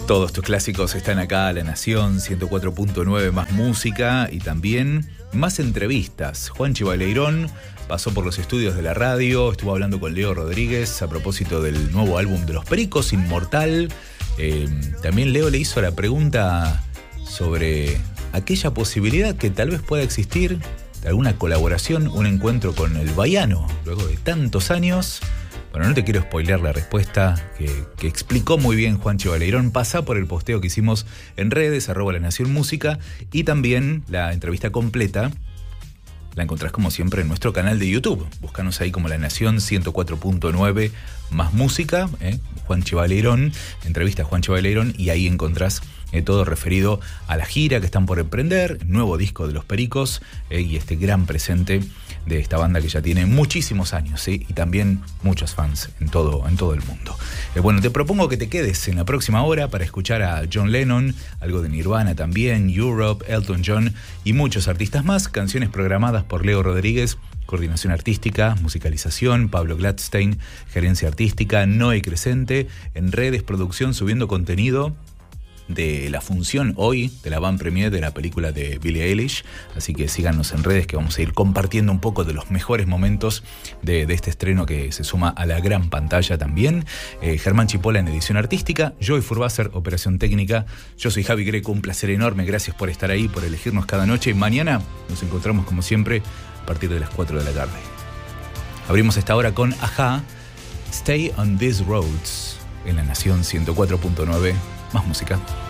Todos tus clásicos están acá, La Nación 104.9, más música y también más entrevistas. Juanchi Baleirón pasó por los estudios de la radio, estuvo hablando con Leo Rodríguez a propósito del nuevo álbum de Los Pericos, Inmortal. También Leo le hizo la pregunta sobre aquella posibilidad que tal vez pueda existir de alguna colaboración, un encuentro con el Baiano, luego de tantos años. Bueno, no te quiero spoilear la respuesta que explicó muy bien Juanchi Baleirón. Pasa por el posteo que hicimos en redes, @LaNaciónMúsica, y también la entrevista completa la encontrás como siempre en nuestro canal de YouTube. Búscanos ahí como La Nación 104.9 más música, Juanchi Baleirón, entrevista a Juanchi Baleirón, y ahí encontrás todo referido a la gira que están por emprender, nuevo disco de Los Pericos, y este gran presente de esta banda que ya tiene muchísimos años, y también muchos fans en todo el mundo. Bueno, te propongo que te quedes en la próxima hora para escuchar a John Lennon, algo de Nirvana también, Europe, Elton John y muchos artistas más, canciones programadas por Leo Rodríguez, coordinación artística, musicalización, Pablo Gladstein, gerencia artística, Noé Crescente, en redes, producción, subiendo contenido de la función hoy de la van premiere de la película de Billie Eilish, así que síganos en redes que vamos a ir compartiendo un poco de los mejores momentos de este estreno que se suma a la gran pantalla también. Germán Chipola en edición artística, Joey Furbaser, operación técnica. Yo soy Javi Greco, un placer enorme, gracias por estar ahí, por elegirnos cada noche. Mañana nos encontramos como siempre a partir de las 4 de la tarde. Abrimos esta hora con Ajá, Stay on These Roads, en La Nación 104.9, más música.